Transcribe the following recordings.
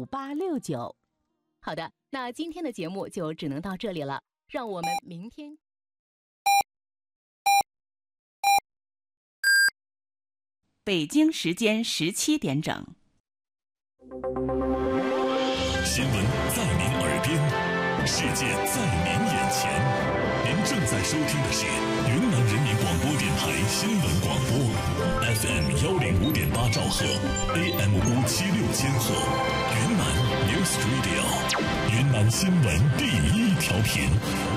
5869。好的，那今天的节目就只能到这里了，让我们明天。北京时间17点整。 新闻在您耳边，世界在您眼前。您正在收听的是云南人民广播电台新闻广播 ，FM105.8兆赫 ，AM576千赫，云南 News Radio， 云南新闻第一调频。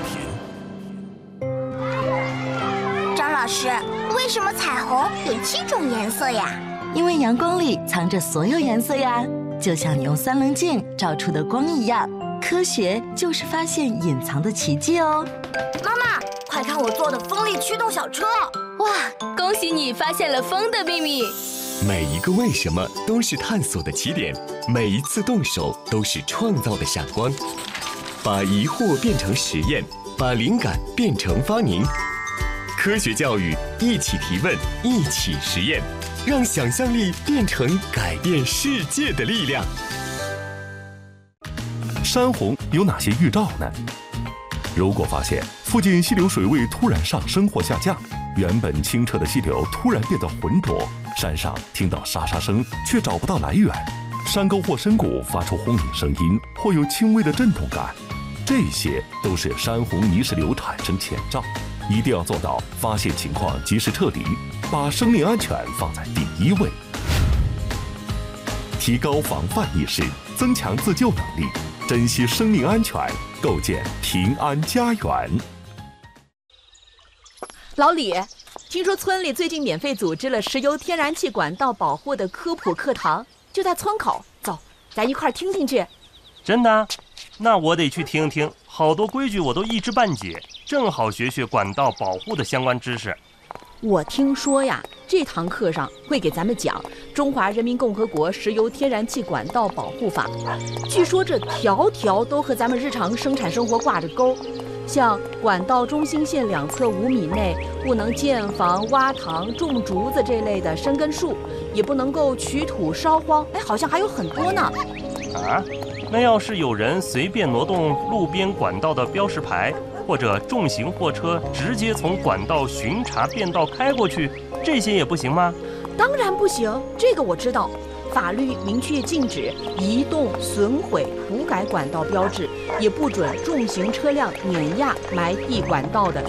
张老师，为什么彩虹有7种颜色呀？ 因为阳光里藏着所有颜色呀，就像你用3棱镜照出的光一样。科学就是发现隐藏的奇迹哦。 妈妈，快看我做的风力驱动小车！ 哇，恭喜你发现了风的秘密。 每一个为什么都是探索的起点，每一次动手都是创造的闪光。把疑惑变成实验，把灵感变成发明。科学教育，一起提问，一起实验，让想象力变成改变世界的力量。 山洪有哪些预兆呢？如果发现附近溪流水位突然上升或下降，原本清澈的溪流突然变得浑浊，山上听到沙沙声却找不到来源，山沟或深谷发出轰鸣声音或有轻微的震动感，这些都是山洪泥石流产生前兆。一定要做到发现情况及时撤离，把生命安全放在第一位，提高防范意识，增强自救能力，珍惜生命安全，构建平安家园。 老李，听说村里最近免费组织了石油天然气管道保护的科普课堂，就在村口，走，咱一块儿听听去。 真的？那我得去听听，好多规矩我都一知半解，正好学学管道保护的相关知识。 我听说呀，这堂课上会给咱们讲《中华人民共和国石油天然气管道保护法》，据说这条条都和咱们日常生产生活挂着钩，像管道中心线2侧5米内不能建房、挖塘、种竹子这类的深根树，也不能够取土烧荒，好像还有很多呢。 啊，那要是有人随便挪动路边管道的标识牌，或者重型货车直接从管道巡查变道开过去，这些也不行吗？ 当然不行，这个我知道。法律明确禁止移动、损毁、涂改管道标志，也不准重型车辆碾压埋地管道的